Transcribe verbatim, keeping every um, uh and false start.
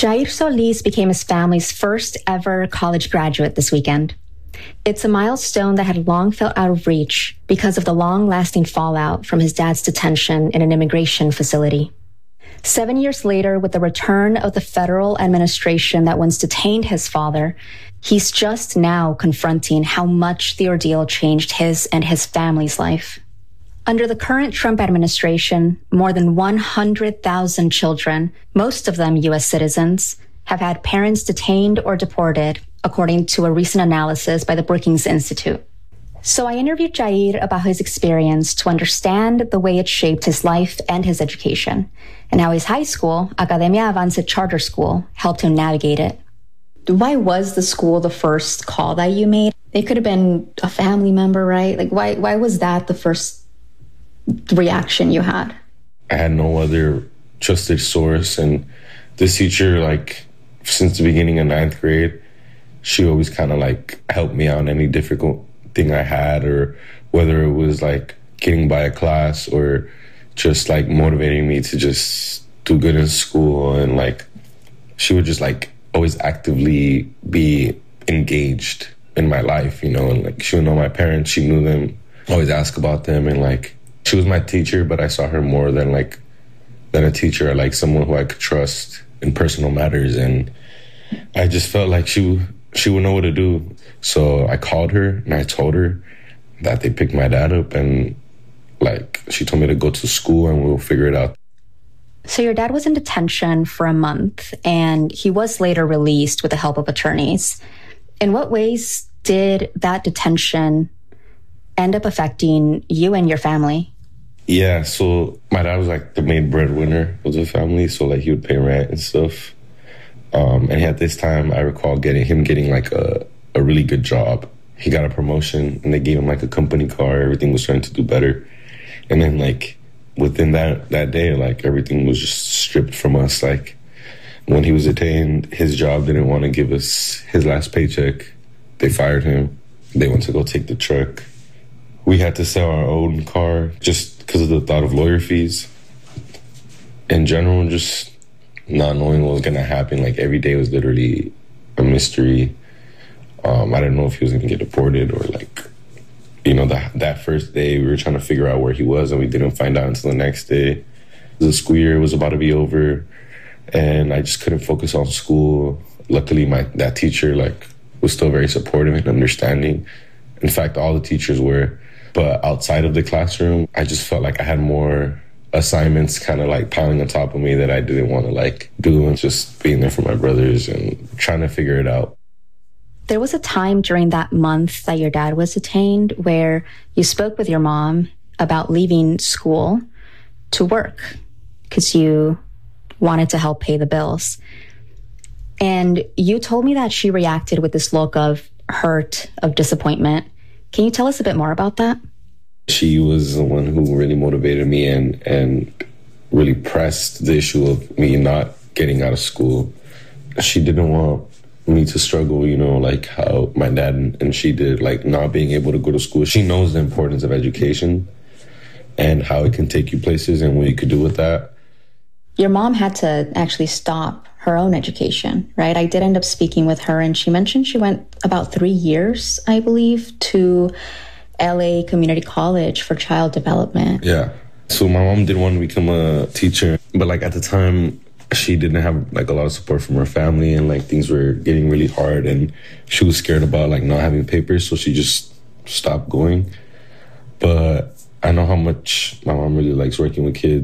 Jair Solis became his family's first ever college graduate this weekend. It's a milestone that had long felt out of reach because of the long-lasting fallout from his dad's detention in an immigration facility. Seven years later, with the return of the federal administration that once detained his father, he's just now confronting how much the ordeal changed his and his family's life. Under the current Trump administration, more than one hundred thousand children, most of them U S citizens, have had parents detained or deported, according to a recent analysis by the Brookings Institute. So I interviewed Jair about his experience to understand the way it shaped his life and his education, and how his high school, Academia Avance Charter School, helped him navigate it. Why was the school the first call that you made? It could have been a family member, right? Like, why, why was that the first reaction you had? I had no other trusted source, and this teacher, like, since the beginning of ninth grade, she always kind of like helped me out in any difficult thing I had, or whether it was like getting by a class or just like motivating me to just do good in school. And like, she would just like always actively be engaged in my life, you know, and like she would know my parents, she knew them, always ask about them. And like, she was my teacher, but I saw her more than like, than a teacher, like someone who I could trust in personal matters. And I just felt like she she would know what to do. So I called her and I told her that they picked my dad up, and like she told me to go to school and we'll figure it out. So your dad was in detention for a month, and he was later released with the help of attorneys. In what ways did that detention end up affecting you and your family? Yeah, so my dad was like the main breadwinner of the family, so like he would pay rent and stuff. Um, and at this time, I recall getting him getting like a, a really good job. He got a promotion and they gave him like a company car. Everything was starting to do better. And then like within that, that day, like everything was just stripped from us. Like when he was detained, his job didn't want to give us his last paycheck. They fired him. They went to go take the truck. We had to sell our own car just because of the thought of lawyer fees. In general, just not knowing what was going to happen. Like every day was literally a mystery. Um, I didn't know if he was going to get deported, or like, you know, that that first day we were trying to figure out where he was, and we didn't find out until the next day. The school year was about to be over, and I just couldn't focus on school. Luckily, my that teacher like was still very supportive and understanding. In fact, all the teachers were. But outside of the classroom, I just felt like I had more assignments kind of like piling on top of me that I didn't want to like do, and just being there for my brothers and trying to figure it out. There was a time during that month that your dad was detained where you spoke with your mom about leaving school to work because you wanted to help pay the bills. And you told me that she reacted with this look of hurt, of disappointment. Can you tell us a bit more about that? She was the one who really motivated me and, and really pressed the issue of me not getting out of school. She didn't want me to struggle, you know, like how my dad and she did, like not being able to go to school. She knows the importance of education and how it can take you places and what you could do with that. Your mom had to actually stop her own education, right? I did end up speaking with her, and she mentioned she went about three years, I believe, to L A Community College for child development. Yeah. So my mom did want to become a teacher, but like at the time, she didn't have like a lot of support from her family, and like things were getting really hard, and she was scared about like not having papers, so she just stopped going. But I know how much my mom really likes working with kids.